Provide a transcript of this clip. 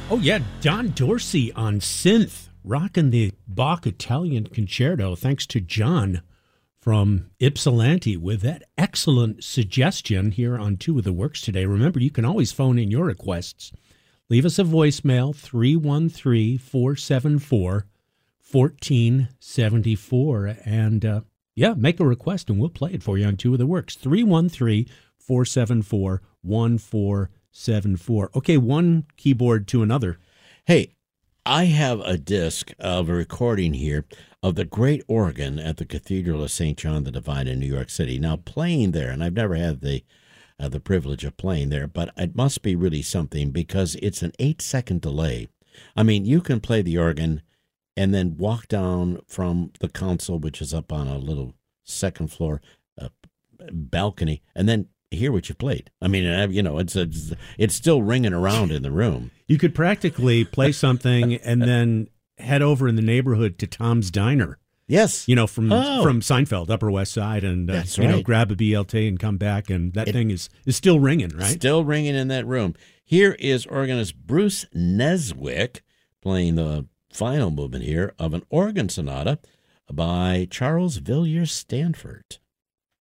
Oh, yeah, Don Dorsey on synth, rocking the Bach Italian Concerto, thanks to John from Ypsilanti with that excellent suggestion here on Two of the Works today. Remember, you can always phone in your requests. Leave us a voicemail, 313-474-1474, and make a request, and we'll play it for you on Two of the Works, 313-474-1474. Okay, one keyboard to another. Hey, I have a disc of a recording here of the great organ at the Cathedral of St. John the Divine in New York City. Now, playing there, and I've never had the privilege of playing there, but it must be really something because it's an 8-second delay. I mean, you can play the organ and then walk down from the console, which is up on a little second floor balcony, and then hear what you played. I mean, it's still ringing around in the room. You could practically play something and then head over in the neighborhood to Tom's Diner. Yes. From Seinfeld, Upper West Side, and that's right. Grab a BLT and come back, and that thing is still ringing, right? Still ringing in that room. Here is organist Bruce Neswick playing the final movement here of an organ sonata by Charles Villiers Stanford.